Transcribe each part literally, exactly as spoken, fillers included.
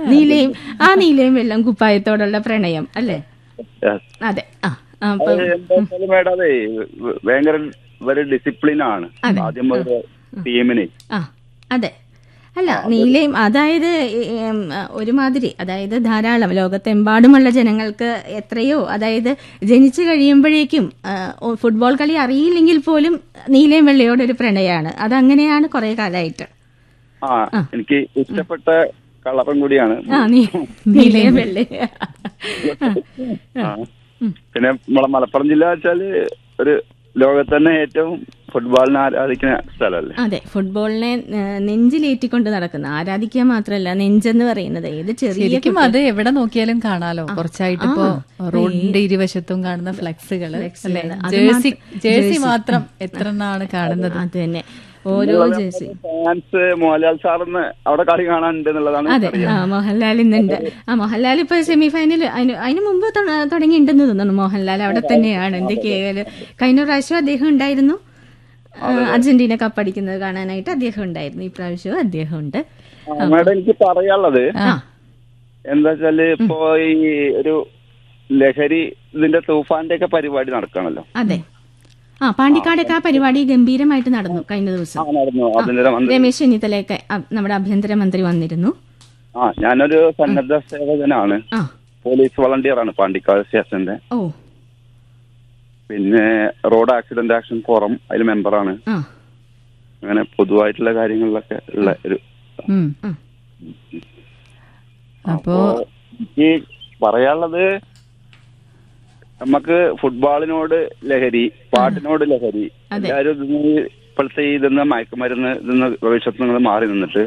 നീലയും ആ നീലയും വെള്ളം കുപ്പായത്തോടുള്ള പ്രണയം അല്ലേ? അതെ. ആ അപ്പൊ മേഡം അതെ ഭയങ്കര ഒരു ഡിസിപ്ലിൻ ആണ് ആദ്യം ടീമിന്. ആ അതെ. അല്ല നീലയും അതായത് ഒരുമാതിരി അതായത് ധാരാളം ലോകത്തെമ്പാടുമുള്ള ജനങ്ങൾക്ക് എത്രയോ അതായത് ജനിച്ചു കഴിയുമ്പോഴേക്കും ഫുട്ബോൾ കളി അറിയില്ലെങ്കിൽ പോലും നീലയും വെള്ളയോടൊരു പ്രണയമാണ്. അതങ്ങനെയാണ് കുറെ കാലമായിട്ട്. ആ എനിക്ക് ഇഷ്ടപ്പെട്ട കളറും കൂടിയാണ് നീലയും വെള്ള. പിന്നെ നമ്മളെ മലപ്പുറം ജില്ല വെച്ചാല് ഒരു ലോകത്ത് തന്നെ ഏറ്റവും ഫുട്ബോളിനെ ആരാധിക്കുന്ന സ്ഥലമല്ലേ? അതെ, ഫുട്ബോളിനെ നെഞ്ചിലേറ്റിക്കൊണ്ട് നടക്കുന്ന, ആരാധിക്കുക മാത്രമല്ല നെഞ്ചെന്ന് പറയുന്നത് ഏത് ചെറിയ അത് എവിടെ നോക്കിയാലും കാണാലോ. കുറച്ചായിട്ട് ഇപ്പോ റോഡിന്റെ ഇരുവശത്തും കാണുന്ന ഫ്ലെക്സുകള്, ജേഴ്സി ജേഴ്സി മാത്രം എത്ര എണ്ണമാണ് കാണുന്നത്. അത് തന്നെ ഓരോ ജേഴ്സി. ഫാൻസ് മോഹൻലാൽ സാറിന്ന് അവിടെ കളി കാണാനുണ്ട് എന്നുള്ളതാണ്. അതെ, ആ മോഹൻലാൽ ഇന്നുണ്ട്. ആ മോഹൻലാൽ ഇപ്പൊ സെമി ഫൈനൽ അതിന് മുമ്പ് തുടങ്ങിയിട്ടുണ്ടെന്ന് തോന്നുന്നു. മോഹൻലാൽ അവിടെ തന്നെയാണ്. എന്തൊക്കെയായാലും കഴിഞ്ഞ പ്രാവശ്യം അദ്ദേഹം ഉണ്ടായിരുന്നു അർജന്റീന കപ്പടിക്കുന്നത് കാണാനായിട്ട്. അദ്ദേഹം ഉണ്ടായിരുന്നു. ഈ പ്രാവശ്യവും അദ്ദേഹം ഉണ്ട്. മേഡം എനിക്ക് പറയാനുള്ളത് എന്താ വെച്ചാല് ഇപ്പൊ ഈ ഒരു ലഹരി ഇതിന്റെ തൂഫാന്റെ ഒക്കെ പരിപാടി നടക്കണല്ലോ. അതെ. ആ പാണ്ടിക്കാടൊക്കെ ആ പരിപാടി ഗംഭീരമായിട്ട് നടന്നു കഴിഞ്ഞ ദിവസം. രമേശ് ചെന്നിത്തലയൊക്കെ നമ്മുടെ ആഭ്യന്തരമന്ത്രി വന്നിരുന്നു. ആ ഞാനൊരു സന്നദ്ധ സേവകനാണ്, പോലീസ് വളണ്ടിയർ ആണ് പാണ്ടിക്കാട് സ്റ്റേഷന്റെ. ഓ. പിന്നെ റോഡ് ആക്സിഡന്റ് ആക്ഷൻ ഫോറം അതിൽ മെമ്പറാണ്. അങ്ങനെ പൊതുവായിട്ടുള്ള കാര്യങ്ങളിലൊക്കെ ഉള്ള ഒരു. അപ്പോ എനിക്ക് പറയാനുള്ളത് നമുക്ക് ഫുട്ബോളിനോട് ലഹരി, പാട്ടിനോട് ലഹരി, എല്ലാവരും ഇപ്പോഴത്തെ ഇതെന്ന് മയക്കുമരുന്ന് ഇതെന്ന് ഭവിഷ്യത്ത് നിങ്ങൾ മാറി നിന്നിട്ട്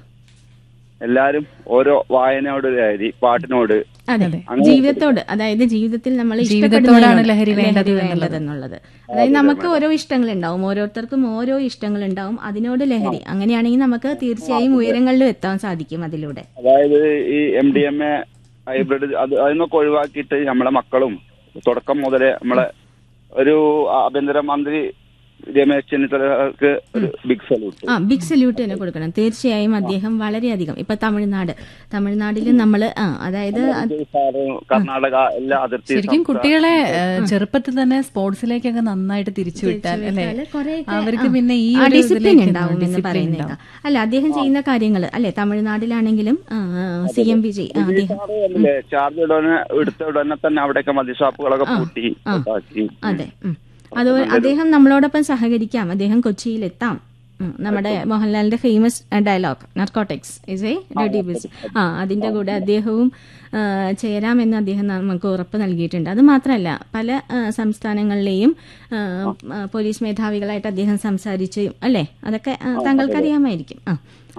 എല്ലാരും ഓരോ വായനയോട് ലഹരി, പാട്ടിനോട്, ജീവിതത്തോട്, അതായത് ജീവിതത്തിൽ നമ്മൾ ഇഷ്ടപ്പെടുന്നതാണ് ലഹരി വേണ്ടത് വേണ്ടതെന്നുള്ളത്. അതായത് നമുക്ക് ഓരോ ഇഷ്ടങ്ങൾ ഉണ്ടാവും, ഓരോരുത്തർക്കും ഓരോ ഇഷ്ടങ്ങൾ ഉണ്ടാവും, അതിനോട് ലഹരി. അങ്ങനെയാണെങ്കിൽ നമുക്ക് തീർച്ചയായും ഉയരങ്ങളിലും എത്താൻ സാധിക്കും അതിലൂടെ. അതായത് ഈ M D M A hybrid അത് അതിനൊക്കെ ഒഴിവാക്കിയിട്ട് നമ്മളെ മക്കളും തുടക്കം മുതലേ നമ്മളെ ഒരു ആഭ്യന്തരമന്ത്രി രമേശ് ചെന്നിത്തലക്ക് ഒരു ബിഗ് സല്യൂട്ട്. ആ ബിഗ് സല്യൂട്ട് തന്നെ കൊടുക്കണം തീർച്ചയായും. അദ്ദേഹം വളരെയധികം ഇപ്പൊ തമിഴ്നാട് തമിഴ്നാട്ടിൽ നമ്മള് അതായത് കർണാടക എല്ലാ അതിർത്തി ശരിക്കും കുട്ടികളെ ചെറുപ്പത്തിൽ തന്നെ സ്പോർട്സിലേക്കൊക്കെ നന്നായിട്ട് തിരിച്ചുവിട്ടാൽ അല്ലെ അവർക്ക് പിന്നെ ഈ ഡിസിപ്ലിൻ ഉണ്ടാവും എന്ന് പറയുന്നത്. അല്ല അദ്ദേഹം ചെയ്യുന്ന കാര്യങ്ങൾ അല്ലെ തമിഴ്നാട്ടിലാണെങ്കിലും സി എം വിജയ് ചാർജ് ഉടനെ എടുത്ത ഉടനെ തന്നെ അവിടെയൊക്കെ മദ്യഷാപ്പുകളൊക്കെ പൂട്ടി. അതെ, അത് അദ്ദേഹം നമ്മളോടൊപ്പം സഹകരിക്കാം, അദ്ദേഹം കൊച്ചിയിലെത്താം. നമ്മുടെ മോഹൻലാലിന്റെ famous dialogue narcotics is A dirty business, ആ അതിന്റെ കൂടെ അദ്ദേഹവും ചേരാമെന്ന് അദ്ദേഹം നമുക്ക് ഉറപ്പ് നൽകിയിട്ടുണ്ട്. അത് മാത്രമല്ല പല സംസ്ഥാനങ്ങളിലെയും പോലീസ് മേധാവികളായിട്ട് അദ്ദേഹം സംസാരിച്ചു അല്ലേ? അതൊക്കെ താങ്കൾക്കറിയാമായിരിക്കും. ആ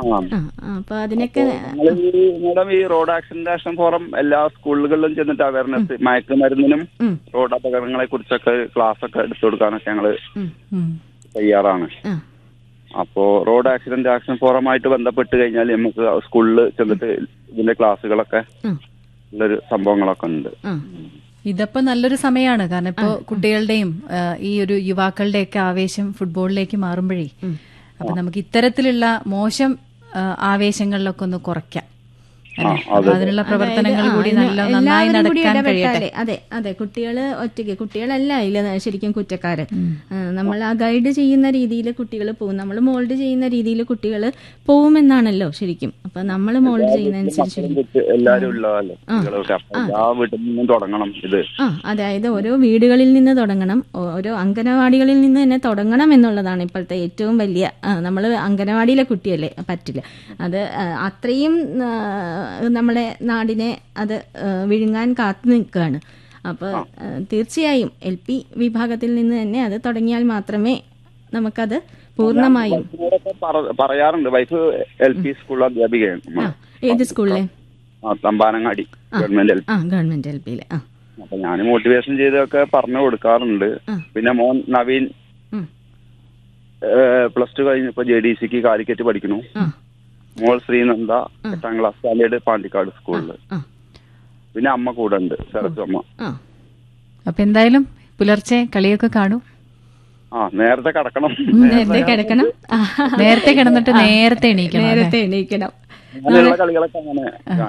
അപ്പൊ അതിനൊക്കെ മാഡം ഈ റോഡ് ആക്സിഡന്റ് ആക്ഷൻ ഫോറം എല്ലാ സ്കൂളുകളിലും ചെന്നിട്ട് അവയർനെസ് മയക്കുമരുന്നിനും റോഡ് അപകടങ്ങളെ കുറിച്ചൊക്കെ ക്ലാസ് ഒക്കെ എടുത്തു കൊടുക്കാനൊക്കെ ഞങ്ങള് തയ്യാറാണ്. അപ്പോ റോഡ് ആക്സിഡന്റ് ആക്ഷൻ ഫോറമായിട്ട് ബന്ധപ്പെട്ട് കഴിഞ്ഞാൽ നമുക്ക് സ്കൂളിൽ ചെന്നിട്ട് ഇതിന്റെ ക്ലാസ്സുകളൊക്കെ ഉള്ളൊരു സംഭവങ്ങളൊക്കെ ഉണ്ട്. ഇതപ്പോ നല്ലൊരു സമയമാണ്. കാരണം ഇപ്പോ കുട്ടികളുടെയും ഈ ഒരു യുവാക്കളുടെയൊക്കെ ആവേശം ഫുട്ബോളിലേക്ക് മാറുമ്പോഴേ അപ്പൊ നമുക്ക് ഇത്തരത്തിലുള്ള മോശം ആവേശങ്ങളിലൊക്കെ ഒന്ന് കുറയ്ക്കാം. അതിനുള്ള പ്രവർത്തനങ്ങൾ കൂടി നല്ല നന്നായി നടക്കാൻ കഴിയട്ടെ. അതെ അതെ കുട്ടികള് ഒറ്റയ്ക്ക് കുട്ടികളല്ല ഇല്ല ശരിക്കും കുറ്റക്കാരൻ. നമ്മൾ ആ ഗൈഡ് ചെയ്യുന്ന രീതിയിൽ കുട്ടികൾ പോകും, നമ്മൾ മോൾഡ് ചെയ്യുന്ന രീതിയിൽ കുട്ടികൾ പോകുമെന്നാണല്ലോ ശരിക്കും. അപ്പൊ നമ്മൾ മോൾഡ് ചെയ്യുന്നതനുസരിച്ച് ആ അതായത് ഓരോ വീടുകളിൽ നിന്ന് തുടങ്ങണം, ഓരോ അംഗനവാടികളിൽ നിന്ന് തന്നെ തുടങ്ങണം എന്നുള്ളതാണ് ഇപ്പോഴത്തെ ഏറ്റവും വലിയ. നമ്മൾ അംഗനവാടിയിലെ കുട്ടിയല്ലേ പറ്റില്ല, അത് അത്രയും നമ്മുടെ നാടിനെ അത് വിഴുങ്ങാൻ കാത്തു നിൽക്കുകയാണ്. അപ്പോൾ തീർച്ചയായും എൽ പി വിഭാഗത്തിൽ നിന്ന് തന്നെ അത് തുടങ്ങിയാൽ മാത്രമേ നമുക്കത് പൂർണ്ണമായും. പറയാറുണ്ട് വൈഫ് എൽ പി സ്കൂൾ അധ്യാപികയാണ്. ഏത് സ്കൂളിലെ? Thampanangadi government L P. Government L പിയിലെ. അപ്പൊ ഞാൻ മോട്ടിവേഷൻ ചെയ്തൊക്കെ പറഞ്ഞു കൊടുക്കാറുണ്ട്. പിന്നെ മോൻ നവീൻ പ്ലസ് ടു കഴിഞ്ഞപ്പോ ജെ ഡി സിക്ക് കാലിക്കറ്റ് പഠിക്കുന്നു. മോൾ ശ്രീനന്ദ എട്ടാം ക്ലാസ് സ്റ്റാൻഡേർഡ് പാണ്ടിക്കാട് സ്കൂളില്. പിന്നെ അമ്മ കൂടെ ഉണ്ട്, ശരത്തു അമ്മ. അപ്പൊ എന്തായാലും പുലർച്ചെ കളിയൊക്കെ കാണൂ. ആ നേരത്തെ കിടക്കണം, നേരത്തെ കിടക്കണം, നേരത്തെ കിടന്നിട്ട് നേരത്തെ എണീക്കണം, നേരത്തെ എണീക്കണം. കളികളൊക്കെ അങ്ങനെ